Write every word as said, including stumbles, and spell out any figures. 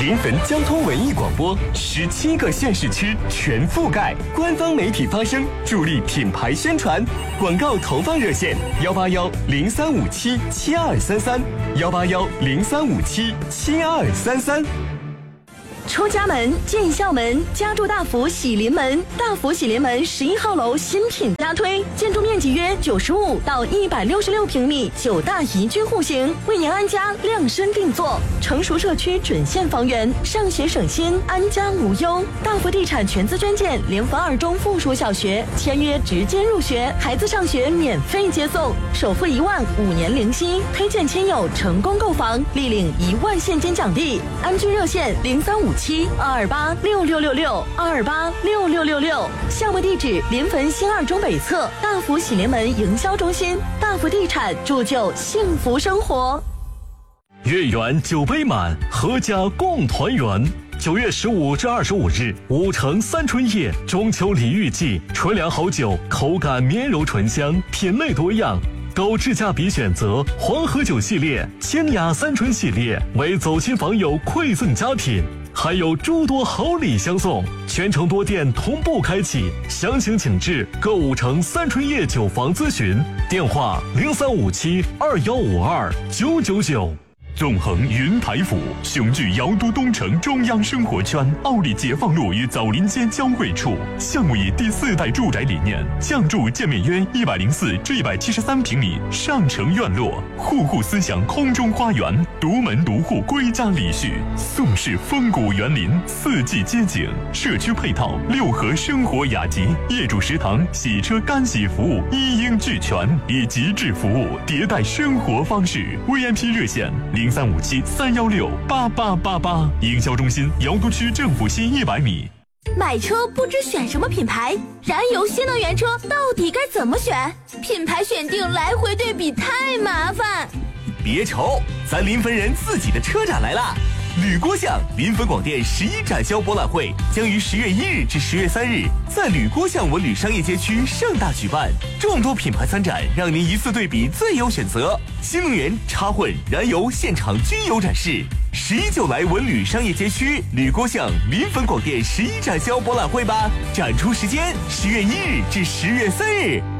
临汾交通文艺广播，十七个县市区全覆盖，官方媒体发声，助力品牌宣传。广告投放热线：幺八幺零三五七七二三三，幺八幺零三五七七二三三。 出家门进校门，家住大福喜临门。大福喜临门十一号楼新品加推，建筑面积约九十五到一百六十六平米，九大宜居户型，为您安家量身定做。成熟社区准现房源，上学省心，安家无忧。大福地产全资捐建联防二中附属小学，签约直接入学，孩子上学免费接送，首付一万，五年零息。推荐亲友成功购房，立领一万现金奖励。安居热线零三五七二二八六六六六二二八六六六六，项目地址临汾新二中北侧大福喜临门营销中心。大福地产铸就幸福生活。 月圆酒杯满，阖家共团圆。九月十五至二十五日，五城三春夜中秋礼遇季，纯粮好酒，口感绵柔醇香，品类多样。高质价比选择黄河酒系列、清雅三春系列为走亲访友馈赠佳品，还有诸多好礼相送，全城多店同步开启，详情请至购五城三春夜酒房咨询，电话零三五七二幺五二九九九。 纵横云台府，雄踞瑶都东城中央生活圈，奥利解放路与枣林街交汇处。项目以第四代住宅理念，降筑建面约一百零四至一百七十三平米上城院落，户户思想空中花园，独门独户归家礼序，宋式风骨园林，四季街景，社区配套六合生活雅集，业主食堂、洗车干洗服务一应俱全，以极致服务迭代生活方式。V I P 热线零三五七三幺六八八八八，营销中心瑶都区政府西一百米。 买车不知选什么品牌，燃油新能源车到底该怎么选？品牌选定来回对比太麻烦。 别愁，咱临汾人自己的车展来啦！吕郭巷临汾广电十一展销博览会将于十月一日至十月三日在吕郭巷文旅商业街区盛大举办，众多品牌参展，让您一次对比最有选择。新能源、插混、燃油现场均有展示。十一就来文旅商业街区吕郭巷临汾广电十一展销博览会吧！展出时间十月一日至十月三日。